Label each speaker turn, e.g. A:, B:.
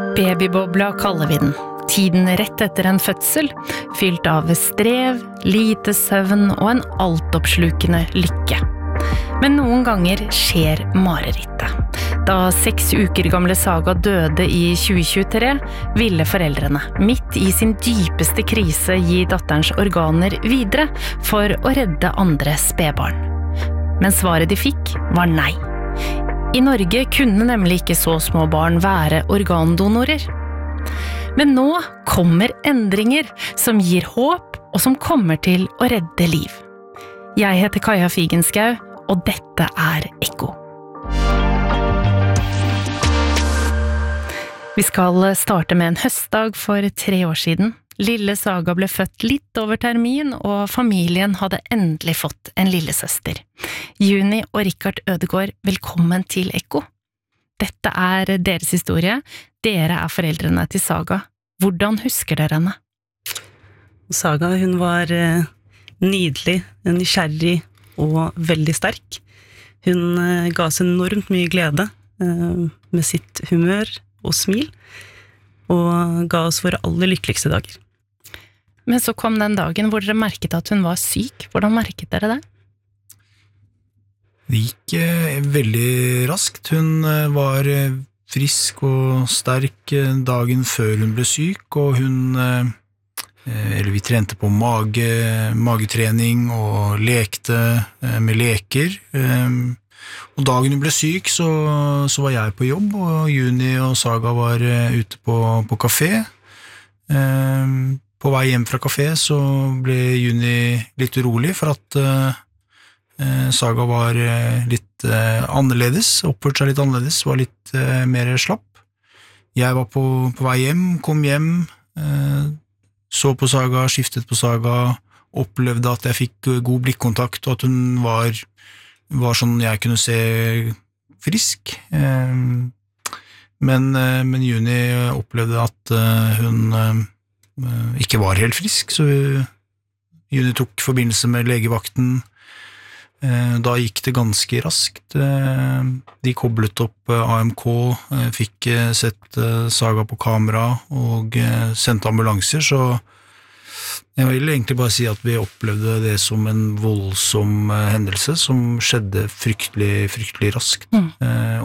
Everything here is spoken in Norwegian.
A: Babybobla kaller vi den. Tiden rett etter en fødsel, fylt av strev, lite søvn og en altoppslukende lykke. Men noen ganger skjer marerittet. Da 6 uker gamle Saga døde i 2023, ville foreldrene, midt i sin dypeste krise, gi datterens organer videre for å redde andre spedbarn. Men svaret de fikk var nei. I Norge kunne nemlig ikke så små barn være organdonorer. Men nå kommer endringer som gir håp og som kommer til å redde liv. Jeg heter Kaja Figenschou, og dette er Ekko. Vi skal starte med en høstdag for 3 år siden. Lille Saga ble født litt over termin, og familien hadde endelig fått en lillesøster. Juni og Richard Ødegård, velkommen til Ekko. Dette er deres historie. Dere er foreldrene til Saga. Hvordan husker dere henne?
B: Saga, hun var nydelig, nysgjerrig og veldig sterk. Hun ga oss enormt mye glede med sitt humør og smil, og ga oss våre aller lykkeligste dager.
A: Men så kom den dagen hvor dere merket at hun var syk. Hvordan merket dere det?
C: Det gikk veldig raskt. Hun var frisk og sterk dagen før hun ble syk, og vi trente på magetrening og lekte med leker. Og dagen hun ble syk, så var jeg på jobb, og Juni og Saga var ute på kafé. På vei hjem fra kafé så ble Juni litt urolig for at Saga var litt annerledes, oppførte seg litt annerledes, var litt mer slapp. Jeg var på vei hjem, kom hjem, så på Saga, skiftet på Saga, opplevde at jeg fikk god blikkontakt, og at hun var sånn jeg kunne se frisk. Men Juni opplevde at hun ikke var helt frisk, så Juni tok forbindelse med legevakten. Da gikk det ganske raskt. De koblet opp AMK, fikk sett Saga på kamera og sendte ambulanser, så jeg vil egentlig bare si at vi opplevde det som en voldsom hendelse som skjedde fryktelig raskt.